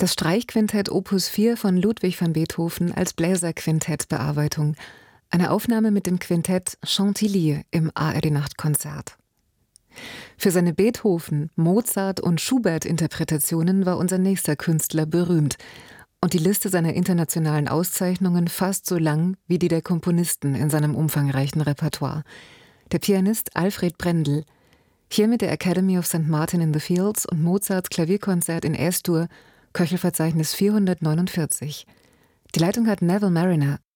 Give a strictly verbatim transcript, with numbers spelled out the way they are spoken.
Das Streichquintett Opus vier von Ludwig van Beethoven als Bläserquintett-Bearbeitung. Eine Aufnahme mit dem Quintett Chantilly im A R D-Nachtkonzert. Für seine Beethoven-, Mozart- und Schubert-Interpretationen war unser nächster Künstler berühmt. Und die Liste seiner internationalen Auszeichnungen fast so lang wie die der Komponisten in seinem umfangreichen Repertoire. Der Pianist Alfred Brendel. Hier mit der Academy of Saint Martin in the Fields und Mozarts Klavierkonzert in Es-Dur, Köchelverzeichnis vierhundertneunundvierzig. Die Leitung hat Neville Mariner,